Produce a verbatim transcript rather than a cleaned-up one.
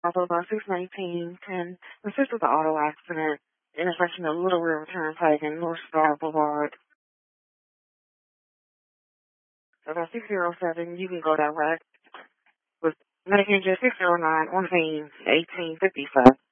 Also about six nineteen ten, assist with the auto accident, intersection of Little River Turnpike and North Star Boulevard. So about six zero seven, you can go direct with Medicare six zero nine, one eighteen fifty-five.